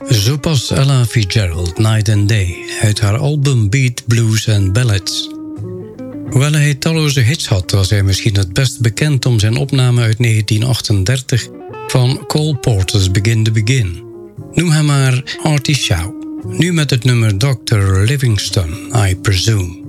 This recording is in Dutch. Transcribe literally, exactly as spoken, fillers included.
Zo pas Ella Fitzgerald, Night and Day, uit haar album Beat, Blues and Ballads. Hoewel hij talloze hits had, was hij misschien het best bekend om zijn opname uit negentien achtendertig van Cole Porter's Begin to Begin. Noem hem maar Artie Shaw. Nu met het nummer doctor Livingstone, I Presume.